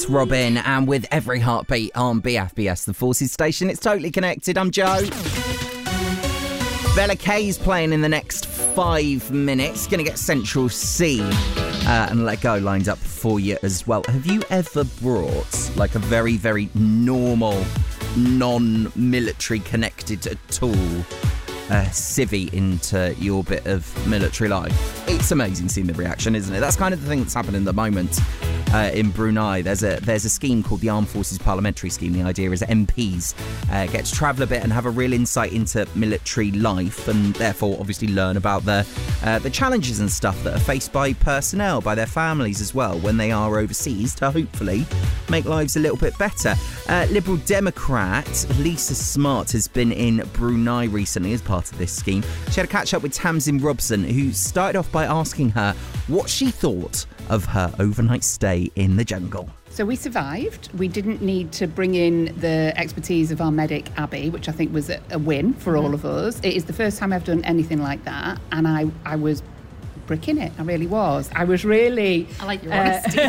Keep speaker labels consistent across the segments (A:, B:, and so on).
A: That's Robin, and with every heartbeat on BFBS, the Forces station, it's totally connected. I'm Joe. Bella K's playing in the next 5 minutes. Going to get Central C and Let Go lined up for you as well. Have you ever brought like a very, very normal, non-military connected at all civvy into your bit of military life? It's amazing seeing the reaction, isn't it? That's kind of the thing that's happening at the moment in Brunei. There's a scheme called the Armed Forces Parliamentary Scheme. The idea is that MPs get to travel a bit and have a real insight into military life, and therefore obviously learn about the challenges and stuff that are faced by personnel, by their families as well, when they are overseas, to hopefully make lives a little bit better. Liberal Democrat Lisa Smart has been in Brunei recently as part of this scheme. She had a catch up with Tamsin Robson, who started off by asking her what she thought of her overnight stay in the jungle.
B: So we survived. We didn't need to bring in the expertise of our medic, Abby, which I think was a win for all of us. It is the first time I've done anything like that, and I was bricking it. I really was. I was really...
C: I like your honesty.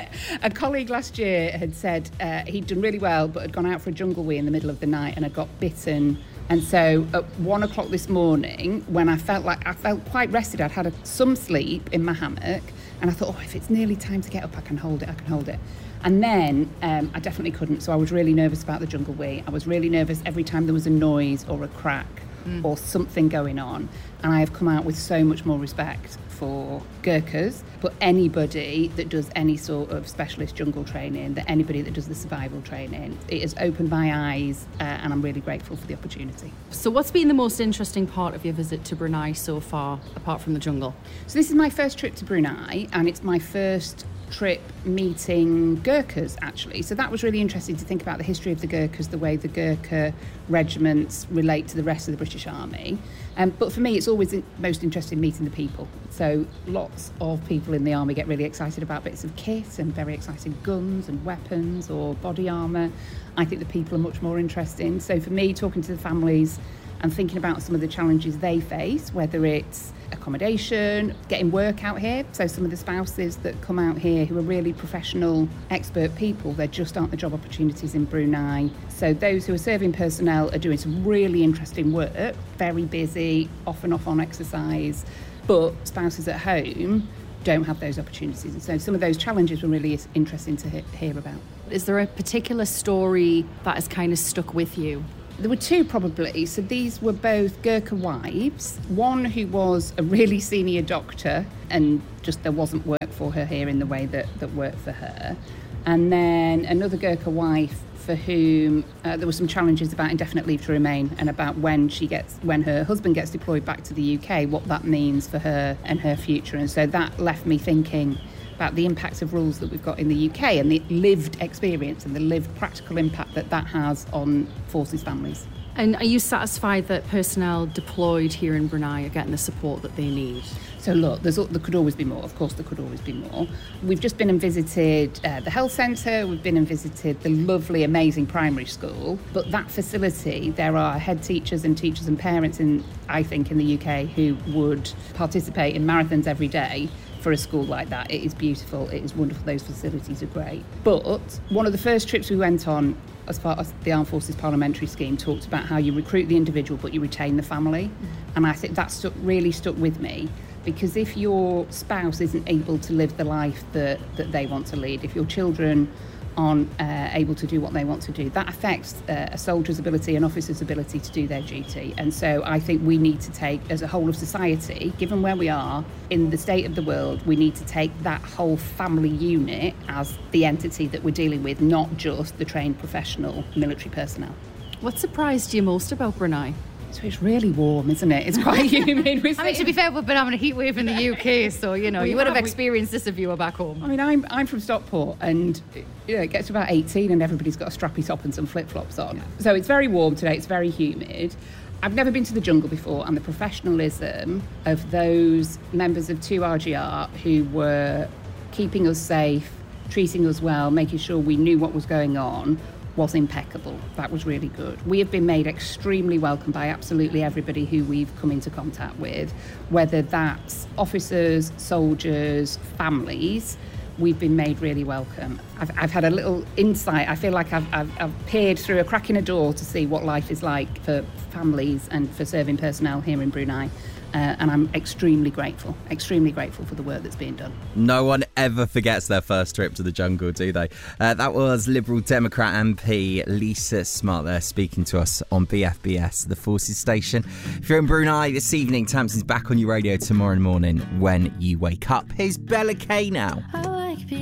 B: A colleague last year had said he'd done really well, but had gone out for a jungle wee in the middle of the night and had got bitten. And so at 1 o'clock this morning, when I felt quite rested, I'd had some sleep in my hammock, and I thought, if it's nearly time to get up, I can hold it. And then I definitely couldn't, so I was really nervous about the jungle wee. I was really nervous every time there was a noise or a crack or something going on. And I have come out with so much more respect for Gurkhas, but anybody that does any sort of specialist jungle training, that anybody that does the survival training. It has opened my eyes, and I'm really grateful for the opportunity.
C: So what's been the most interesting part of your visit to Brunei so far, apart from the jungle?
B: So this is my first trip to Brunei, and it's my first trip meeting Gurkhas, actually. So that was really interesting to think about the history of the Gurkhas, the way the Gurkha regiments relate to the rest of the British Army. But for me, it's always most interesting meeting the people. So lots of people in the army get really excited about bits of kit and very exciting guns and weapons or body armour. I think the people are much more interesting. So for me, talking to the families and thinking about some of the challenges they face, whether it's accommodation, getting work out here. So some of the spouses that come out here who are really professional, expert people, there just aren't the job opportunities in Brunei. So those who are serving personnel are doing some really interesting work, very busy, off and off on exercise, but spouses at home don't have those opportunities. And so some of those challenges were really interesting to hear about.
C: Is there a particular story that has kind of stuck with you?
B: There were two, probably. So these were both Gurkha wives. One who was a really senior doctor, and just there wasn't work for her here in the way that worked for her. And then another Gurkha wife for whom there were some challenges about indefinite leave to remain, and about when her husband gets deployed back to the UK, what that means for her and her future. And so that left me thinking about the impacts of rules that we've got in the UK and the lived experience and the lived practical impact that has on forces families.
C: And are you satisfied that personnel deployed here in Brunei are getting the support that they need?
B: So look, there could always be more. Of course, there could always be more. We've just been and visited the health centre. We've been and visited the lovely, amazing primary school. But that facility, there are head teachers and parents I think, in the UK who would participate in marathons every day for a school like that. It is beautiful. It is wonderful. Those facilities are great. But one of the first trips we went on as part of the Armed Forces Parliamentary Scheme talked about how you recruit the individual but you retain the family. And I think that really stuck with me, because if your spouse isn't able to live the life that they want to lead, if your children aren't able to do what they want to do, that affects a soldier's ability, an officer's ability to do their duty. And so I think we need to take, as a whole of society, given where we are in the state of the world, we need to take that whole family unit as the entity that we're dealing with, not just the trained professional military personnel.
C: What surprised you most about Brunei?
B: So it's really warm, isn't it? It's quite humid.
C: I mean, to be fair, we've been having a heat wave in the UK, so, you would have experienced this if you were back home.
B: I mean, I'm from Stockport, and it gets to about 18 and everybody's got a strappy top and some flip-flops on. Yeah. So it's very warm today, it's very humid. I've never been to the jungle before, and the professionalism of those members of 2RGR who were keeping us safe, treating us well, making sure we knew what was going on, was impeccable. That was really good. We have been made extremely welcome by absolutely everybody who we've come into contact with, whether that's officers, soldiers, families. we've been made really welcome. I've had a little insight. I feel like I've peered through a crack in a door to see what life is like for families and for serving personnel here in Brunei. And I'm extremely grateful for the work that's being done.
A: No one ever forgets their first trip to the jungle, do they? That was Liberal Democrat MP Lisa Smart there speaking to us on BFBS, the Forces station. If you're in Brunei this evening, Tamsin's back on your radio tomorrow morning when you wake up. Here's Bella K now.